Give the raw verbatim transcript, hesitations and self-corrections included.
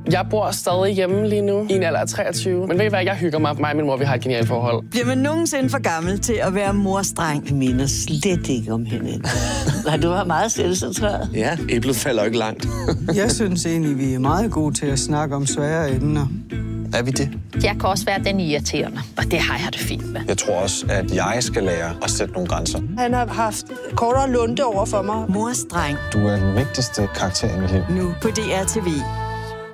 Jeg bor stadig hjemme lige nu, i en alder af treogtyve. Men ved I hvad, jeg hygger mig. Mig og min mor, vi har et genialt forhold. Bliver man nogensinde for gammel til at være morstreng? Jeg mener slet ikke om hende. Nej, du var meget selvcentreret. Ja, æblet falder ikke langt. Jeg synes egentlig, vi er meget gode til at snakke om svære emner. Er vi det? Jeg kan også være den irriterende, og det har jeg det fint med. Jeg tror også, at jeg skal lære at sætte nogle grænser. Han har haft kortere lunte over for mig. Morstreng. Du er den vigtigste karakter i mit liv. Nu på D R T V.